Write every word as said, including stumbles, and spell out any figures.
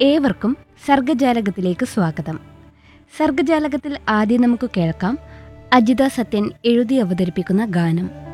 ഏവർക്കും സർഗജാലകത്തിലേക്ക് സ്വാഗതം. സർഗജാലകത്തിൽ ആദ്യം നമുക്ക് കേൾക്കാം അജിത സത്യൻ എഴുതി അവതരിപ്പിക്കുന്ന ഗാനം.